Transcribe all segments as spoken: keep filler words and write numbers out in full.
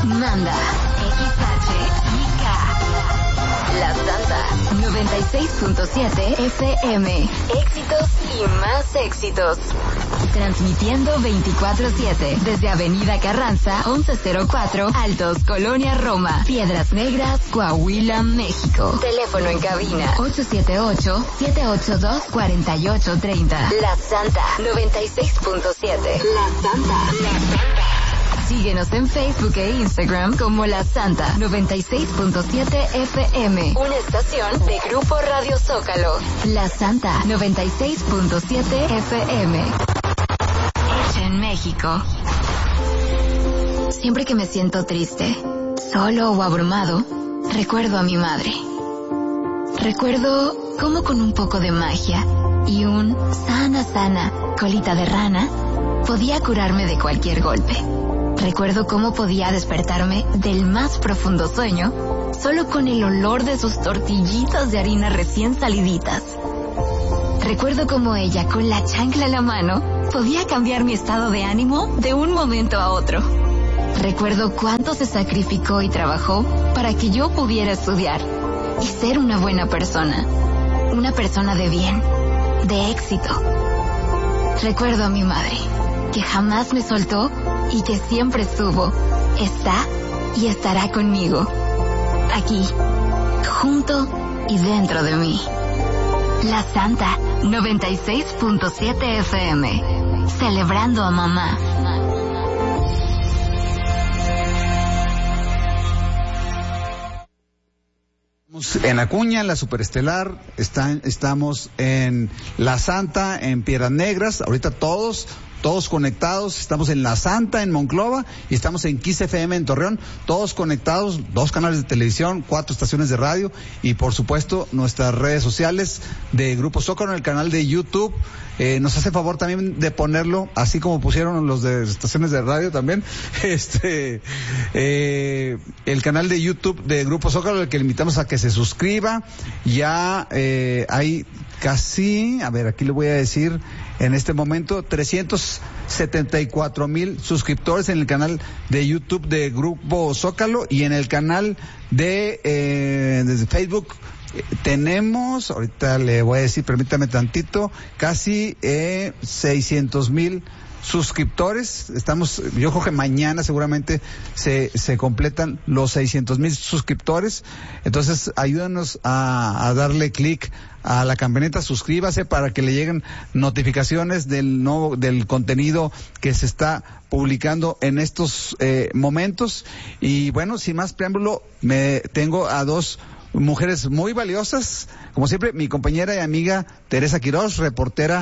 manda. X H I K. La Santa noventa y seis punto siete F M. Éxitos y más éxitos. Transmitiendo veinticuatro siete desde Avenida Carranza, once cero cuatro, Altos, Colonia Roma, Piedras Negras, Coahuila, México. Teléfono en cabina ocho siete ocho, siete ocho dos, cuatro ocho tres cero. La Santa noventa y seis punto siete. La Santa. La Santa. Síguenos en Facebook e Instagram como La Santa noventa y seis punto siete F M. Una estación de Grupo Radio Zócalo. La Santa noventa y seis punto siete F M. Hecha en México. Siempre que me siento triste, solo o abrumado, recuerdo a mi madre. Recuerdo cómo con un poco de magia y un sana sana colita de rana podía curarme de cualquier golpe. Recuerdo cómo podía despertarme del más profundo sueño solo con el olor de sus tortillitas de harina recién saliditas. Recuerdo cómo ella, con la chancla en la mano, podía cambiar mi estado de ánimo de un momento a otro. Recuerdo cuánto se sacrificó y trabajó para que yo pudiera estudiar y ser una buena persona. Una persona de bien, de éxito. Recuerdo a mi madre, que jamás me soltó y que siempre estuvo, está y estará conmigo. Aquí, junto y dentro de mí. La Santa noventa y seis punto siete F M. Celebrando a mamá. En Acuña, en la Superestelar, están, estamos en La Santa, en Piedras Negras, ahorita todos, todos conectados, estamos en La Santa, en Monclova, y estamos en Kiss F M en Torreón, todos conectados, dos canales de televisión, cuatro estaciones de radio, y por supuesto nuestras redes sociales de Grupo Zócalo, en el canal de YouTube. Eh, nos hace favor también de ponerlo, así como pusieron los de estaciones de radio también, este, eh, el canal de YouTube de Grupo Zócalo, al que le invitamos a que se suscriba. Ya eh, hay casi, a ver, aquí le voy a decir, en este momento, trescientos setenta y cuatro mil suscriptores en el canal de YouTube de Grupo Zócalo, y en el canal de, eh, de Facebook tenemos, ahorita le voy a decir, permítame tantito, casi eh, seiscientos mil suscriptores. Estamos, yo creo que mañana seguramente se, se completan los seiscientos mil suscriptores. Entonces, ayúdanos a, a darle clic a la campanita, suscríbase para que le lleguen notificaciones del nuevo, del contenido que se está publicando en estos eh, momentos. Y bueno, sin más preámbulo, me tengo a dos mujeres muy valiosas, como siempre, mi compañera y amiga Teresa Quirós, reportera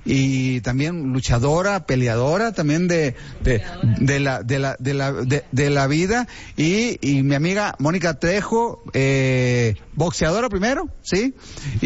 y también luchadora, peleadora también de de, de la de la de la de, de la vida, y, y mi amiga Mónica Trejo, eh, boxeadora primero, sí,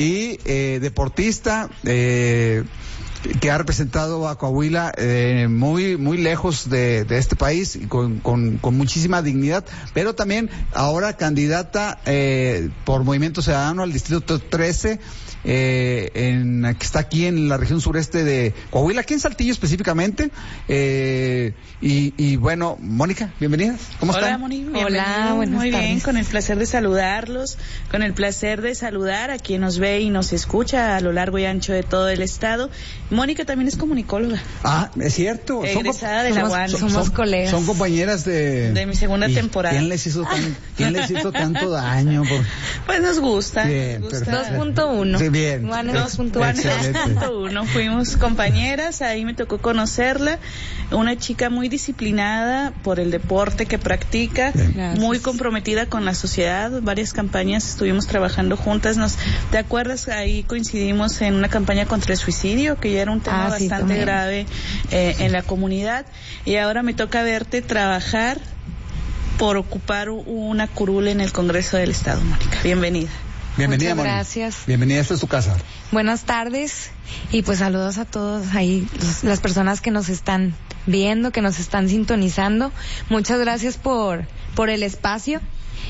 y eh, deportista, eh, que ha representado a Coahuila eh, muy muy lejos de, de este país, y con, con, con muchísima dignidad, pero también ahora candidata eh, por Movimiento Ciudadano al Distrito trece, eh, en, que está aquí en la región sureste de Coahuila, aquí en Saltillo específicamente, eh, y, y bueno, Mónica, bienvenida, ¿cómo están? Hola, Moni, hola, buenas muy tardes. Bien, con el placer de saludarlos, con el placer de saludar a quien nos ve y nos escucha a lo largo y ancho de todo el estado. Mónica también es comunicóloga. Ah, es cierto. Egresada de la U A N. Somos son, colegas. Son compañeras de... De mi segunda temporada. ¿Quién les hizo, tan, ¿quién les hizo tanto daño? Por... Pues nos gusta. Bien, nos gusta. dos punto uno. Sí, bien. dos punto uno. Fuimos compañeras, ahí me tocó conocerla. Una chica muy disciplinada por el deporte que practica, Gracias. Muy comprometida con la sociedad. Varias campañas estuvimos trabajando juntas. Nos, ¿te acuerdas? Ahí coincidimos en una campaña contra el suicidio, que ya era un tema ah, sí, bastante también. grave eh, en la comunidad. Y ahora me toca verte trabajar por ocupar una curul en el Congreso del Estado, Mónica. Bienvenida. Bienvenida, Muchas Mónica. gracias. Bienvenida, esta es tu casa. Buenas tardes, y pues saludos a todos ahí, los, las personas que nos están viendo, que nos están sintonizando. Muchas gracias por, por el espacio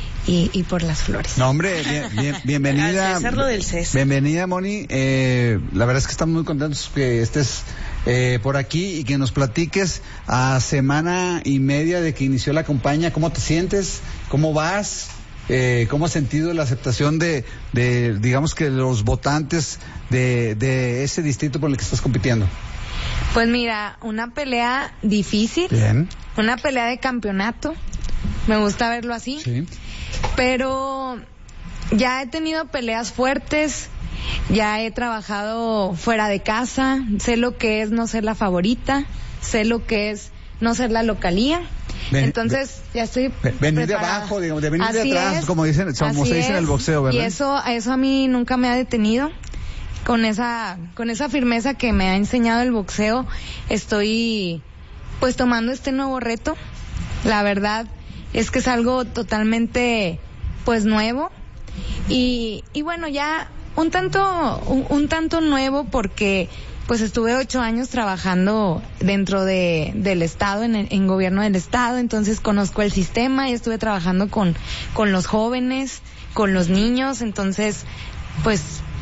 y, y por las flores. No, hombre, bien, bien, bienvenida. Al César lo del César. Bienvenida, Moni. Eh, la verdad es que estamos muy contentos que estés eh, por aquí y que nos platiques a semana y media de que inició la campaña, ¿cómo te sientes? ¿Cómo vas? Eh, ¿Cómo has sentido la aceptación de, de, digamos que los votantes de, de ese distrito por el que estás compitiendo? Pues mira, una pelea difícil, Bien. Una pelea de campeonato, me gusta verlo así, Sí. Pero ya he tenido peleas fuertes, ya he trabajado fuera de casa, sé lo que es no ser la favorita, sé lo que es no ser la localía. Ven, Entonces, ya estoy venir preparada. de abajo, digamos, de venir Así de atrás, es, como dicen, como así se dice en es. el boxeo, ¿verdad? Y eso, eso a mí nunca me ha detenido. Con esa, con esa firmeza que me ha enseñado el boxeo, estoy pues tomando este nuevo reto. La verdad es que es algo totalmente pues nuevo y, y bueno, ya un tanto, un, un tanto nuevo porque pues estuve ocho años trabajando dentro de del estado, en, el, en gobierno del estado, entonces conozco el sistema y estuve trabajando con, con los jóvenes, con los niños, entonces pues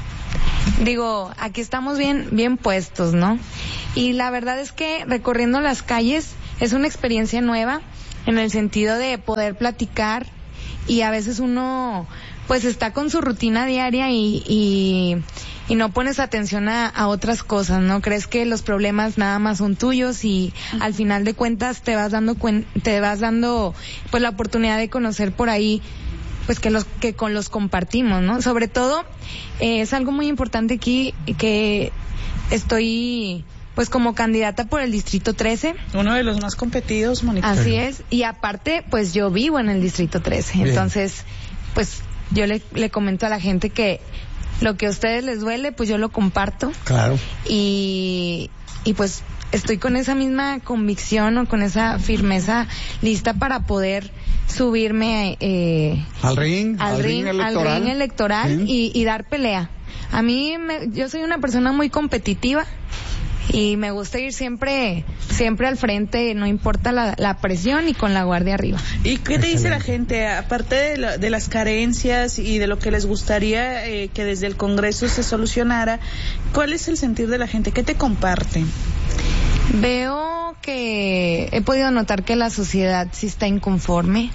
digo, aquí estamos bien, bien puestos, ¿no? Y la verdad es que recorriendo las calles es una experiencia nueva en el sentido de poder platicar y a veces uno pues está con su rutina diaria y, y, y no pones atención a, a otras cosas, ¿no? Crees que los problemas nada más son tuyos y al final de cuentas te vas dando cuen- te vas dando pues la oportunidad de conocer por ahí pues que los que con los compartimos, ¿no? Sobre todo eh, es algo muy importante aquí que estoy pues como candidata por el distrito trece. Uno de los más competidos, Mónica. Así es, y aparte pues yo vivo en el distrito trece, Bien. Entonces pues yo le, le comento a la gente que lo que a ustedes les duele pues yo lo comparto. Claro. Y y pues estoy con esa misma convicción o con esa firmeza lista para poder subirme eh, al ring, al, al ring, ring al electoral, ring electoral ¿sí? y, y dar pelea. A mí me, yo soy una persona muy competitiva y me gusta ir siempre siempre al frente, no importa la, la presión y con la guardia arriba. ¿Y qué te dice la gente, aparte de, la, de las carencias y de lo que les gustaría eh, que desde el Congreso se solucionara? ¿Cuál es el sentir de la gente? ¿Qué te comparten? Veo que he podido notar que la sociedad sí está inconforme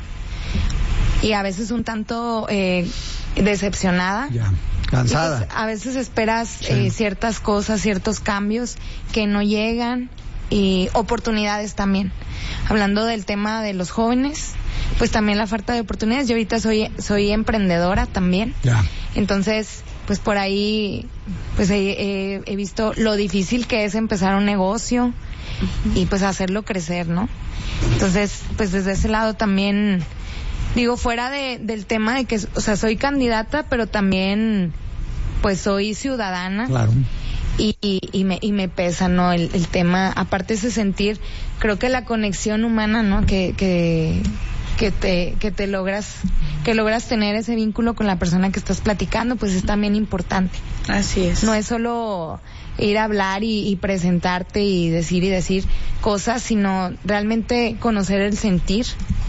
y a veces un tanto eh, decepcionada. Ya, cansada. Y pues, a veces esperas Sí. eh, ciertas cosas, ciertos cambios que no llegan y oportunidades también. Hablando del tema de los jóvenes, pues también la falta de oportunidades. Yo ahorita soy soy emprendedora también. Ya. Entonces, pues por ahí pues he, he, he visto lo difícil que es empezar un negocio uh-huh. y pues hacerlo crecer, ¿no? Entonces, pues desde ese lado también digo, fuera de, del tema de que, o sea, soy candidata, pero también pues soy ciudadana. Claro. Y, y, y, me, y me pesa, ¿no? El, el tema, aparte ese sentir, creo que la conexión humana, ¿no? Que, que, que te, que te logras, que logras tener ese vínculo con la persona que estás platicando, pues es también importante. Así es. No es solo ir a hablar y, y presentarte y decir y decir cosas, sino realmente conocer el sentir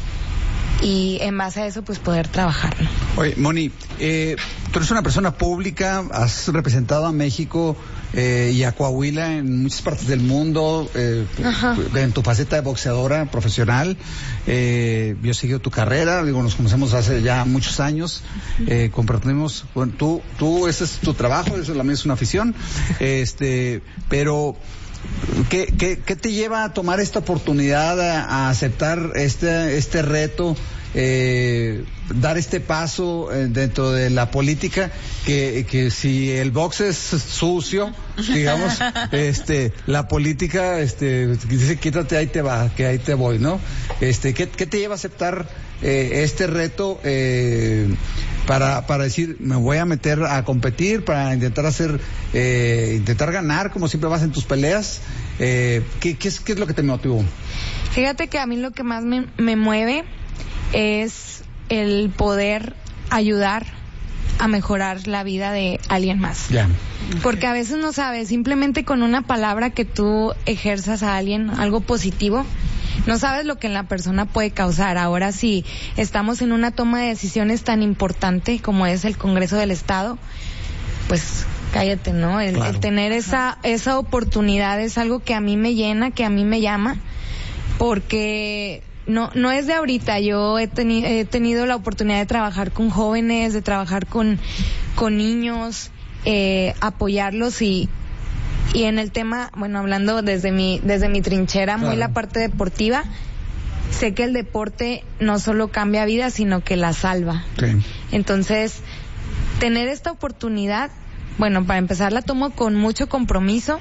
y en base a eso pues poder trabajar, ¿no? Oye, Moni, eh, tú eres una persona pública, has representado a México eh, y a Coahuila en muchas partes del mundo, eh, en tu faceta de boxeadora profesional. Eh, yo he seguido tu carrera, digo, nos conocemos hace ya muchos años, eh, compartimos, bueno, tú, tú, ese es tu trabajo, eso la mía es una afición, este, pero ¿Qué, qué, ¿Qué te lleva a tomar esta oportunidad, a, a aceptar este, este reto, eh, dar este paso eh, dentro de la política? Que, que si el box es sucio, digamos, este, la política, este, dice quítate, ahí te va, que ahí te voy, ¿no? Este, ¿qué, qué te lleva a aceptar eh, este reto? Eh, para para decir, me voy a meter a competir, para intentar hacer, eh, intentar ganar, como siempre vas en tus peleas. Eh, ¿qué, qué, es, ¿Qué es lo que te motivó? Fíjate que a mí lo que más me, me mueve es el poder ayudar a mejorar la vida de alguien más. Ya. Porque a veces no sabes, simplemente con una palabra que tú ejerzas a alguien, algo positivo, no sabes lo que en la persona puede causar. Ahora si estamos en una toma de decisiones tan importante como es el Congreso del Estado, pues cállate, ¿no? El, claro. el tener esa, esa oportunidad es algo que a mí me llena, que a mí me llama, porque no, no es de ahorita. Yo he, teni- he tenido la oportunidad de trabajar con jóvenes, de trabajar con, con niños, eh, apoyarlos y, y en el tema, bueno, hablando desde mi, desde mi trinchera, claro. muy la parte deportiva, sé que el deporte no solo cambia vidas, sino que la salva. Sí. Entonces, tener esta oportunidad, bueno, para empezar la tomo con mucho compromiso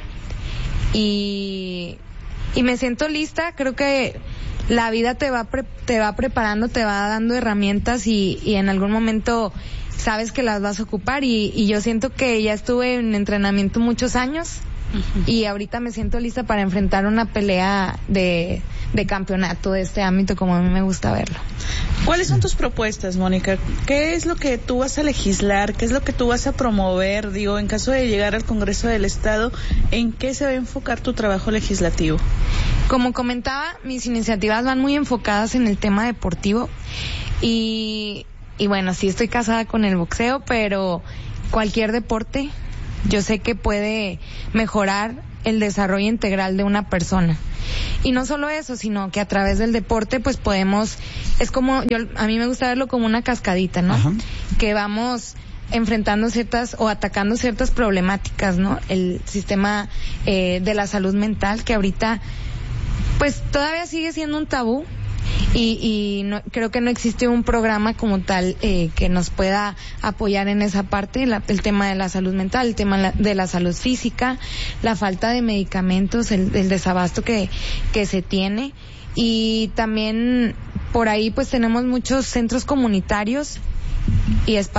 y, y me siento lista. Creo que la vida te va pre- te va preparando, te va dando herramientas y, y en algún momento sabes que las vas a ocupar y, y yo siento que ya estuve en entrenamiento muchos años. Uh-huh. Y ahorita me siento lista para enfrentar una pelea de, de campeonato de este ámbito, como a mí me gusta verlo. ¿Cuáles son tus propuestas, Mónica? ¿Qué es lo que tú vas a legislar? ¿Qué es lo que tú vas a promover? Digo, en caso de llegar al Congreso del Estado, ¿en qué se va a enfocar tu trabajo legislativo? Como comentaba, mis iniciativas van muy enfocadas en el tema deportivo y, y bueno, sí estoy casada con el boxeo, pero cualquier deporte yo sé que puede mejorar el desarrollo integral de una persona. Y no solo eso, sino que a través del deporte pues podemos, es como, yo a mí me gusta verlo como una cascadita, ¿no? Ajá. Que vamos enfrentando ciertas o atacando ciertas problemáticas, ¿no? El sistema eh, de la salud mental, que ahorita pues todavía sigue siendo un tabú. Y, y no, creo que no existe un programa como tal eh, que nos pueda apoyar en esa parte, la, el tema de la salud mental, el tema la, de la salud física, la falta de medicamentos, el, el desabasto que, que se tiene. Y también por ahí pues tenemos muchos centros comunitarios y espacios